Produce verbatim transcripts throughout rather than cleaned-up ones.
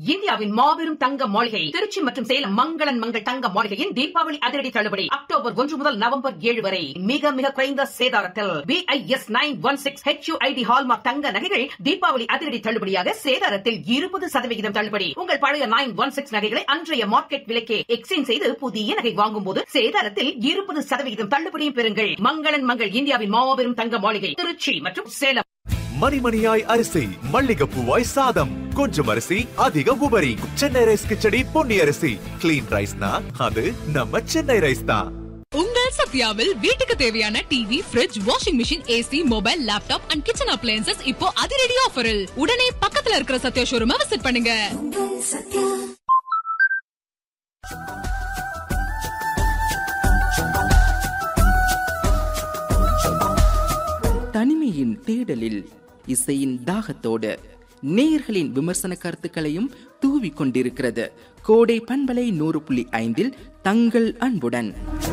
இந்தியாவின் மாபெரும் தங்க மாளிகை திருச்சி மற்றும் சேலம் மங்களன் மங்கள் தங்க மாளிகையின் தீபாவளி அதிரடி தள்ளுபடி அக்டோபர் ஒன்று முதல் நவம்பர் ஏழு வரை மிக மிக குறைந்த சேதாரத்தில் BIS nine one six HUID hallmark தங்க நகைகள் தீபாவளி அதிரடி தள்ளுபடியாக சேதாரத்தில் இருபது சதவிகிதம் தள்ளுபடி. உங்கள் பழைய நைன் ஒன் சிக்ஸ் நகைகளை அன்றைய மார்க்கெட் விலைக்கே எக்ஸ்சேஞ்ச் செய்து புதிய நகை வாங்கும் போது சேதாரத்தில் இருபது சதவிகிதம் தள்ளுபடியும் பெறுங்கள். மங்களன் மங்கள் இந்தியாவின் மாபெரும் தங்க மாளிகை திருச்சி மற்றும் சேலம். மணிமணியாய் அரிசி மல்லிகைப்பூவாய் சாதம் கொஞ்சம் அரிசி அதிக உபரி. சென்னை ரைஸ் கிச்சடி பொன்னி அரிசி கிளீன் ரைஸ்னா அது நம்ம சென்னை ரைஸ் தான். உங்கள் சத்யாவில் வீட்டுக்கு தேவையான TV, fridge, washing machine, AC, mobile, laptop and kitchen appliances இப்போ அதிரடி ஆஃபரில். உடனே பக்கத்துல இருக்கிற சத்யா ஷோரூமை விசிட் பண்ணுங்க. தனிமையின் தேடலில் இசையின் தாகத்தோடு நேயர்களின் விமர்சன கருத்துக்களையும் தூவி கொண்டிருக்கிறது கோடை பண்பலை நூறு புள்ளி ஐந்தில் தங்கள் அன்புடன்.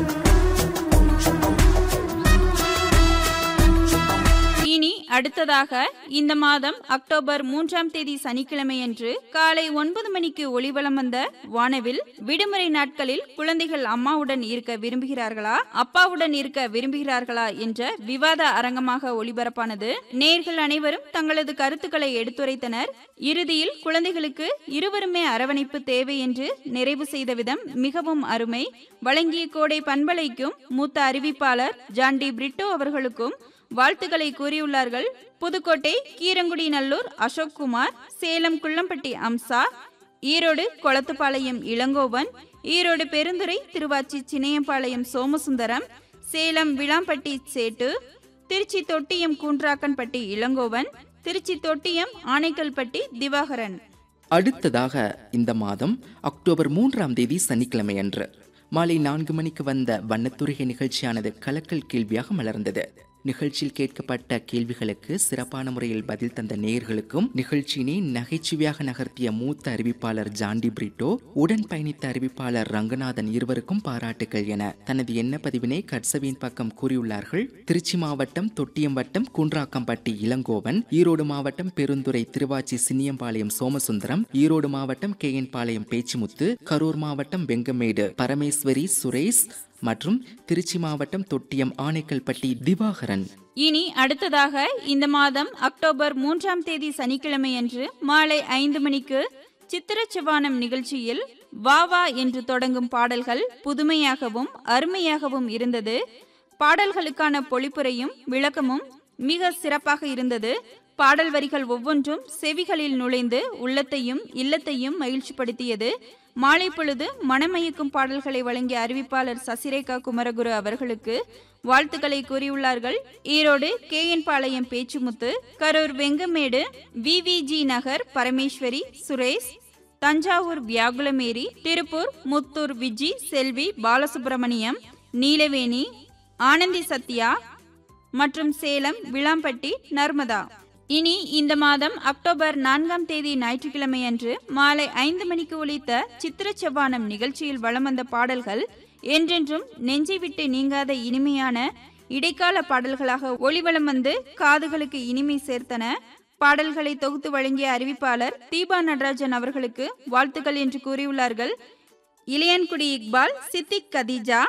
இனி அடுத்ததாக இந்த மாதம் அக்டோபர் மூன்றாம் தேதி சனிக்கிழமையன்று காலை ஒன்பது மணிக்கு ஒளிவலம் வந்த வானவில் விடுமுறை நாட்களில் குழந்தைகள் அம்மாவுடன் இருக்க விரும்புகிறார்களா அப்பாவுடன் இருக்க விரும்புகிறார்களா என்ற விவாத அரங்கமாக ஒளிபரப்பானது. நேயர்கள் அனைவரும் தங்களது கருத்துக்களை எடுத்துரைத்தனர். இறுதியில் குழந்தைகளுக்கு இருவருமே அரவணைப்பு தேவை என்று நிறைவு செய்த விதம் மிகவும் அருமை. வழங்கிய கோடை பண்பலைக்கும் மூத்த அறிவிப்பாளர் ஜான்டி பிரிட்டோ அவர்களுக்கும் வாழ்த்துக்களை கூறியுள்ளார்கள். புதுக்கோட்டை கீரங்குடி நல்லூர் அசோக் குமார், சேலம் குள்ளம்பட்டி அம்சா, ஈரோடு கொளத்துப்பாளையம் இளங்கோவன், ஈரோடு பெருந்துறை திருவாச்சி சின்னையம்பாளையம் சோமசுந்தரம், சேலம் விளாம்பட்டி சேட்டு, திருச்சி தொட்டியம் கூன்றாக்கன்பட்டி இளங்கோவன், திருச்சி தொட்டியம் ஆனைக்கல்பட்டி திவாகரன். அடுத்ததாக இந்த மாதம் அக்டோபர் மூன்றாம் தேதி சனிக்கிழமை அன்று மாலை நான்கு மணிக்கு வந்த வண்ணத்துறைகை நிகழ்ச்சியானது கலக்கல் கேள்வியாக மலர்ந்தது. நிகழ்ச்சியில் கேட்கப்பட்ட கேள்விகளுக்கு சிறப்பான முறையில் பதில் தந்த நேயர்களுக்கும் நிகழ்ச்சியினை நகைச்சுவையாக நகர்த்திய மூத்த அறிவிப்பாளர் ஜான்டி பிரிட்டோ, உடன் பயணித்த அறிவிப்பாளர் ரங்கநாதன் இருவருக்கும் பாராட்டுகள் என தனது எண்ண பதிவினை கட்சவியின் பக்கம் கூறியுள்ளார்கள். திருச்சி மாவட்டம் தொட்டியம் வட்டம் குன்றாக்கம்பட்டி இளங்கோவன், ஈரோடு மாவட்டம் பெருந்துறை திருவாச்சி சின்னியம்பாளையம் சோமசுந்தரம், ஈரோடு மாவட்டம் கே என் பாளையம் பேச்சிமுத்து, கரூர் மாவட்டம் வெங்கமேடு பரமேஸ்வரி சுரேஷ் மற்றும் திருச்சி மாவட்டம் தொட்டியம் ஆனைக்கல்பட்டி திவாகரன். இனி அடுத்ததாக இந்த மாதம் அக்டோபர் மூன்றாம் தேதி சனிக்கிழமை அன்று மாலை ஐந்து மணிக்கு சித்திர செவ்வானம் நிகழ்ச்சியில் வா வா என்று தொடங்கும் பாடல்கள் புதுமையாகவும் அருமையாகவும் இருந்தது. பாடல்களுக்கான பொழிப்புரையும் விளக்கமும் மிக சிறப்பாக இருந்தது. பாடல் வரிகள் ஒவ்வொன்றும் செவிகளில் நுழைந்து உள்ளத்தையும் இல்லத்தையும் மகிழ்ச்சிப்படுத்தியது. மாலை பொழுது மனமயக்கும் பாடல்களை வழங்கிய அறிவிப்பாளர் சசிரேகா குமரகுரு அவர்களுக்கு வாழ்த்துக்களை கூறியுள்ளார்கள். ஈரோடு கே என் பாளையம் பேச்சுமுத்து, கரூர் வெங்கமேடு விவிஜி நகர் பரமேஸ்வரி சுரேஷ், தஞ்சாவூர் வியாகுலமேரி, திருப்பூர் முத்தூர் விஜி செல்வி பாலசுப்பிரமணியம், நீலவேணி ஆனந்தி சத்யா மற்றும் சேலம் விளாம்பட்டி நர்மதா. இனி இந்த மாதம் அக்டோபர் நான்காம் தேதி ஞாயிற்றுக்கிழமை அன்று மாலை ஐந்து மணிக்கு ஒலித்த சித்திர செவ்வானம் நிகழ்ச்சியில் வலம் வந்த பாடல்கள் என்றென்றும் நெஞ்சை விட்டு நீங்காத இனிமையான இடைக்கால பாடல்களாக ஒளிவலம் வந்து காதுகளுக்கு இனிமை சேர்த்தன. பாடல்களை தொகுத்து வழங்கிய அறிவிப்பாளர் தீபா நடராஜன் அவர்களுக்கு வாழ்த்துக்கள் என்று கூறியுள்ளார்கள். இளையன்குடி இக்பால், சித்திக் கதீஜா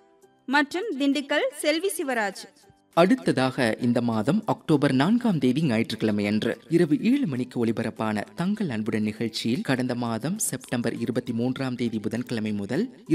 மற்றும் திண்டுக்கல் செல்வி சிவராஜ். அடுத்ததாக இந்த மாதம் அக்டோபர் நான்காம் தேதி ஞாயிற்றுக்கிழமை அன்று இரவு ஏழு மணிக்கு ஒளிபரப்பான தங்கள் அன்புடன் நிகழ்ச்சியில் கடந்த மாதம் செப்டம்பர் இருபத்தி மூன்றாம் தேதி புதன்கிழமை முதல்